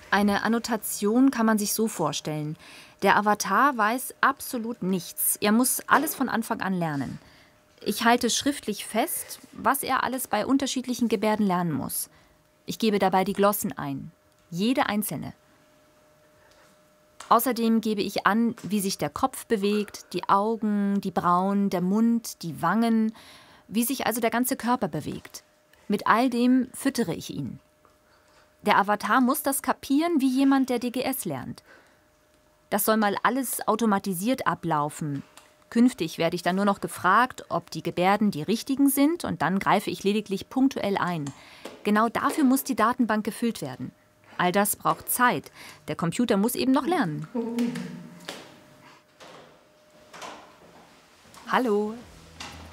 Eine Annotation kann man sich so vorstellen. Der Avatar weiß absolut nichts. Er muss alles von Anfang an lernen. Ich halte schriftlich fest, was er alles bei unterschiedlichen Gebärden lernen muss. Ich gebe dabei die Glossen ein. Jede einzelne. Außerdem gebe ich an, wie sich der Kopf bewegt, die Augen, die Brauen, der Mund, die Wangen, wie sich also der ganze Körper bewegt. Mit all dem füttere ich ihn. Der Avatar muss das kapieren wie jemand, der DGS lernt. Das soll mal alles automatisiert ablaufen. Künftig werde ich dann nur noch gefragt, ob die Gebärden die richtigen sind, und dann greife ich lediglich punktuell ein. Genau dafür muss die Datenbank gefüllt werden. All das braucht Zeit. Der Computer muss eben noch lernen. Hallo.